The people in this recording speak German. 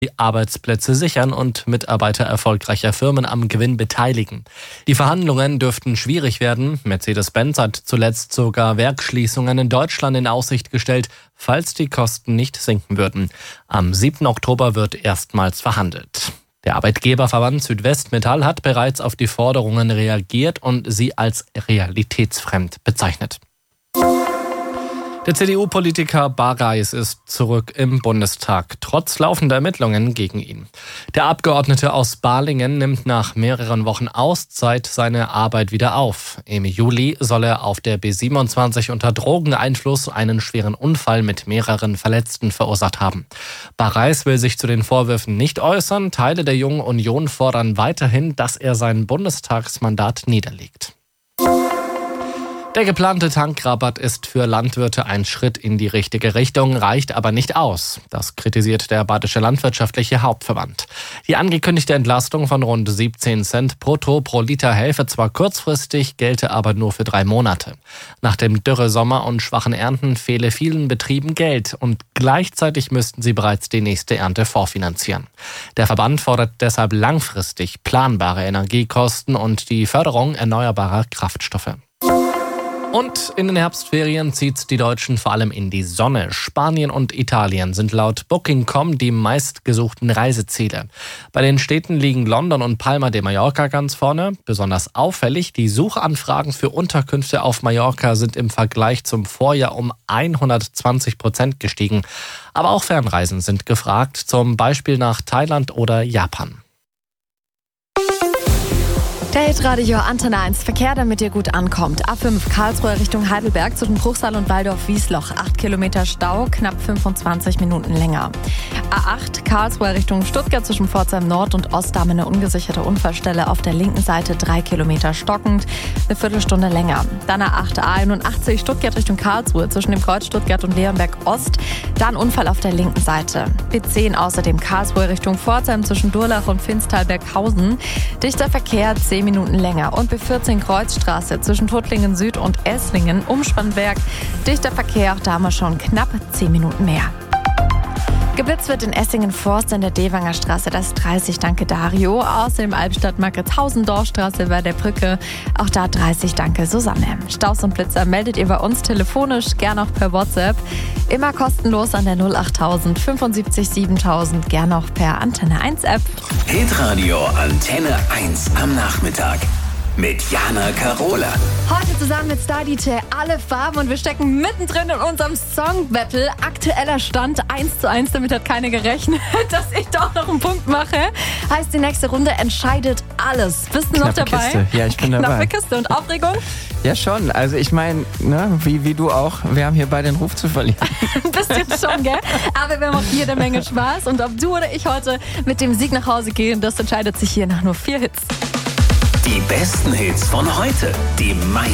die Arbeitsplätze sichern und Mitarbeiter erfolgreicher Firmen am Gewinn beteiligen. Die Verhandlungen dürften schwierig werden. Mercedes-Benz hat zuletzt sogar Werksschließungen in Deutschland in Aussicht gestellt, falls die Kosten nicht sinken würden. Am 7. Oktober wird erstmals verhandelt. Der Arbeitgeberverband Südwestmetall hat bereits auf die Forderungen reagiert und sie als realitätsfremd bezeichnet. Der CDU-Politiker Bareis ist zurück im Bundestag, trotz laufender Ermittlungen gegen ihn. Der Abgeordnete aus Balingen nimmt nach mehreren Wochen Auszeit seine Arbeit wieder auf. Im Juli soll er auf der B27 unter Drogeneinfluss einen schweren Unfall mit mehreren Verletzten verursacht haben. Bareis will sich zu den Vorwürfen nicht äußern. Teile der Jungen Union fordern weiterhin, dass er sein Bundestagsmandat niederlegt. Der geplante Tankrabatt ist für Landwirte ein Schritt in die richtige Richtung, reicht aber nicht aus. Das kritisiert der Badische Landwirtschaftliche Hauptverband. Die angekündigte Entlastung von rund 17 Cent brutto pro Liter helfe zwar kurzfristig, gelte aber nur für 3 Monate. Nach dem Dürresommer und schwachen Ernten fehle vielen Betrieben Geld und gleichzeitig müssten sie bereits die nächste Ernte vorfinanzieren. Der Verband fordert deshalb langfristig planbare Energiekosten und die Förderung erneuerbarer Kraftstoffe. Und in den Herbstferien zieht's die Deutschen vor allem in die Sonne. Spanien und Italien sind laut Booking.com die meistgesuchten Reiseziele. Bei den Städten liegen London und Palma de Mallorca ganz vorne. Besonders auffällig, die Suchanfragen für Unterkünfte auf Mallorca sind im Vergleich zum Vorjahr um 120% gestiegen. Aber auch Fernreisen sind gefragt, zum Beispiel nach Thailand oder Japan. Der Hitradio Antenne 1 Verkehr, damit ihr gut ankommt. A5 Karlsruhe Richtung Heidelberg zwischen Bruchsal und Waldorf-Wiesloch. 8 Kilometer Stau, knapp 25 Minuten länger. A8 Karlsruhe Richtung Stuttgart zwischen Pforzheim Nord und Ostdamm eine ungesicherte Unfallstelle. Auf der linken Seite 3 Kilometer stockend, eine Viertelstunde länger. Dann A8 A81 Stuttgart Richtung Karlsruhe zwischen dem Kreuz Stuttgart und Leonberg Ost. Dann Unfall auf der linken Seite. B10 außerdem Karlsruhe Richtung Pforzheim zwischen Durlach und Finstal-Berghausen. Dichter Verkehr 10 Minuten länger. Und B14 Kreuzstraße zwischen Tuttlingen Süd und Esslingen, Umspannwerk. Dichter Verkehr, auch da haben wir schon knapp 10 Minuten mehr. Geblitzt wird in Essingen-Forst in der Dewanger Straße, das ist 30, danke Dario. Außerdem Albstadt, Marketshausen, Dorfstraße bei der Brücke, auch da 30, danke Susanne. Staus und Blitzer meldet ihr bei uns telefonisch, gern auch per WhatsApp. Immer kostenlos an der 08000 75 7000, gern auch per Antenne 1 App. Hitradio Antenne 1 am Nachmittag mit Jana Karola. Heute zusammen mit Star DJ Alle Farben und wir stecken mittendrin in unserem Song Battle. Aktueller Stand 1:1, damit hat keiner gerechnet, dass ich doch noch einen Punkt mache. Heißt, die nächste Runde entscheidet alles. Bist du noch dabei? Kiste. Ja, ich bin dabei. Knappe Kiste und Aufregung? Ja, schon. Also ich meine, ne, wie du auch, wir haben hier beide den Ruf zu verlieren. Ein bisschen schon, gell? Aber wir haben auch jede Menge Spaß und ob du oder ich heute mit dem Sieg nach Hause gehen, das entscheidet sich hier nach nur 4 Hits. Die besten Hits von heute. Die